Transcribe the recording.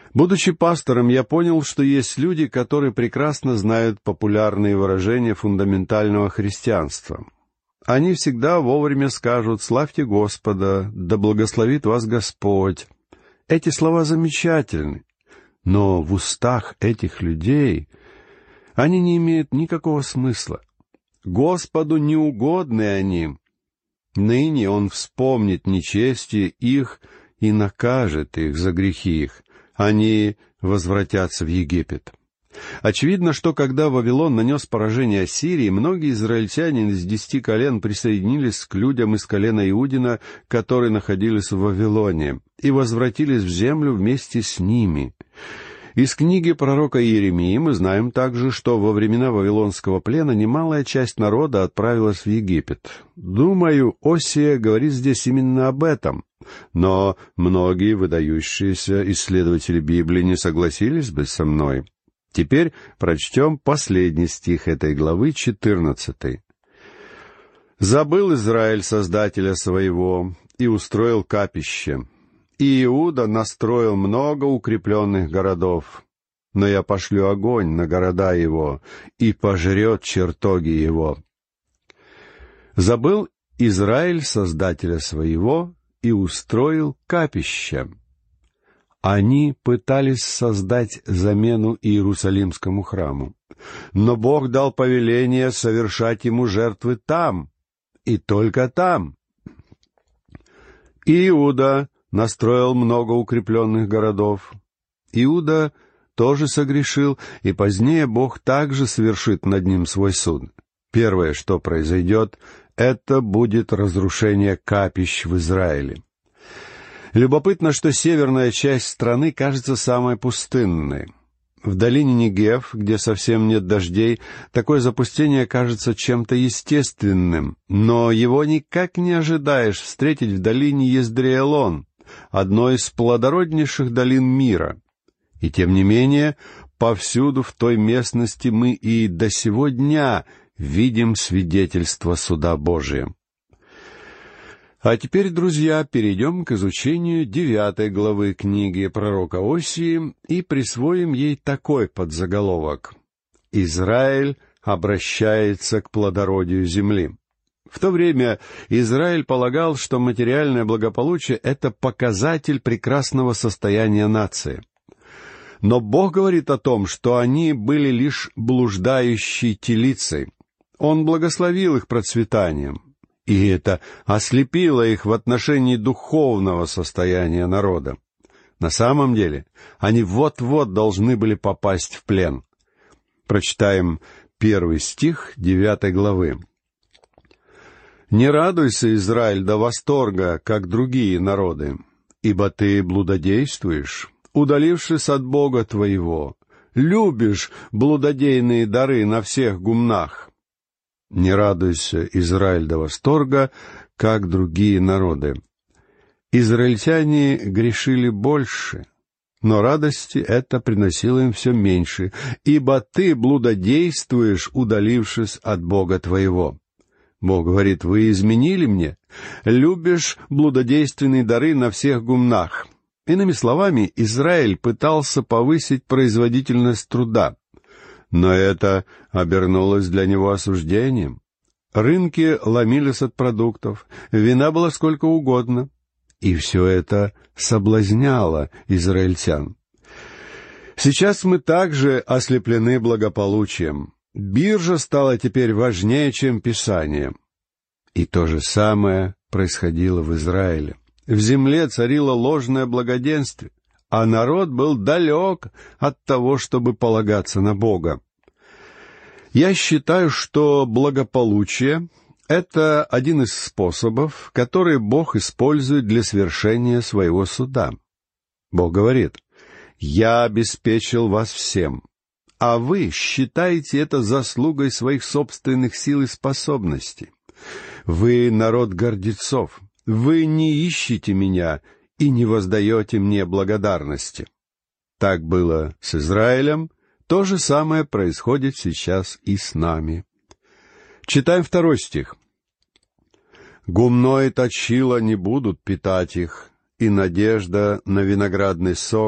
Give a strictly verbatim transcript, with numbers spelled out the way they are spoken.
Будучи пастором, я понял, что есть люди, которые прекрасно знают популярные выражения фундаментального христианства. Они всегда вовремя скажут «Славьте Господа», «Да благословит вас Господь». Эти слова замечательны, но в устах этих людей они не имеют никакого смысла. Господу не угодны они. Ныне Он вспомнит нечестие их и накажет их за грехи их. Они возвратятся в Египет. Очевидно, что когда Вавилон нанес поражение Ассирии, многие израильтяне из десяти колен присоединились к людям из колена Иудина, которые находились в Вавилоне, и возвратились в землю вместе с ними. Из книги пророка Иеремии мы знаем также, что во времена Вавилонского плена немалая часть народа отправилась в Египет. Думаю, Осия говорит здесь именно об этом. Но многие выдающиеся исследователи Библии не согласились бы со мной. Теперь прочтем последний стих этой главы, четырнадцатый. «Забыл Израиль Создателя своего и устроил капище, и Иуда настроил много укрепленных городов. Но я пошлю огонь на города его, и пожрет чертоги его. Забыл Израиль Создателя своего и устроил капище». Они пытались создать замену Иерусалимскому храму, но Бог дал повеление совершать ему жертвы там, и только там. Иуда настроил много укрепленных городов. Иуда тоже согрешил, и позднее Бог также совершит над ним свой суд. Первое, что произойдет, это будет разрушение капищ в Израиле. Любопытно, что северная часть страны кажется самой пустынной. В долине Негев, где совсем нет дождей, такое запустение кажется чем-то естественным, но его никак не ожидаешь встретить в долине Ездреэлон, одной из плодороднейших долин мира. И тем не менее, повсюду в той местности мы и до сего дня видим свидетельство суда Божия. А теперь, друзья, перейдем к изучению девятой главы книги пророка Осии и присвоим ей такой подзаголовок: «Израиль обращается к плодородию земли». В то время Израиль полагал, что материальное благополучие — это показатель прекрасного состояния нации. Но Бог говорит о том, что они были лишь блуждающей телицей. Он благословил их процветанием. И это ослепило их в отношении духовного состояния народа. На самом деле, они вот-вот должны были попасть в плен. Прочитаем первый стих девятой главы. «Не радуйся, Израиль, до восторга, как другие народы, ибо ты блудодействуешь, удалившись от Бога твоего, любишь блудодейные дары на всех гумнах. Не радуйся, Израиль, до восторга, как другие народы». Израильтяне грешили больше, но радости это приносило им все меньше, ибо ты блудодействуешь, удалившись от Бога твоего. Бог говорит: вы изменили мне, любишь блудодейственные дары на всех гумнах. Иными словами, Израиль пытался повысить производительность труда. Но это обернулось для него осуждением. Рынки ломились от продуктов, вина было сколько угодно, и все это соблазняло израильтян. Сейчас мы также ослеплены благополучием. Биржа стала теперь важнее, чем Писание. И то же самое происходило в Израиле. В земле царило ложное благоденствие, а народ был далек от того, чтобы полагаться на Бога. Я считаю, что благополучие — это один из способов, которые Бог использует для свершения своего суда. Бог говорит: «Я обеспечил вас всем, а вы считаете это заслугой своих собственных сил и способностей. Вы народ гордецов, вы не ищете меня и не воздаете мне благодарности». Так было с Израилем, то же самое происходит сейчас и с нами. Читаем второй стих. «Гумно и точило не будут питать их, и надежда на виноградный сок